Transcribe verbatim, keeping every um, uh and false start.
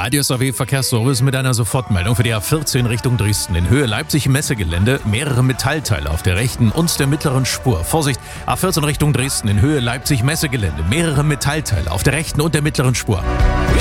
Radio S A W Verkehrsservice mit einer Sofortmeldung für die A vierzehn Richtung Dresden. In Höhe Leipzig-Messegelände mehrere Metallteile auf der rechten und der mittleren Spur. Vorsicht, A vierzehn Richtung Dresden in Höhe Leipzig-Messegelände mehrere Metallteile auf der rechten und der mittleren Spur.